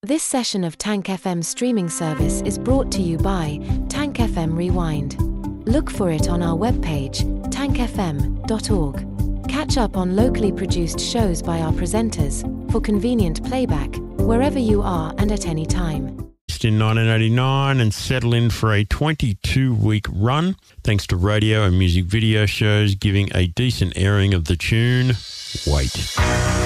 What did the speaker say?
This session of Tank FM streaming service is brought to you by Tank FM Rewind. Look for it on our webpage, tankfm.org. Catch up on locally produced shows by our presenters, for convenient playback, wherever you are and at any time. In 1989 and settle in for a 22-week run, thanks to radio and music video shows giving a decent airing of the tune, Wait.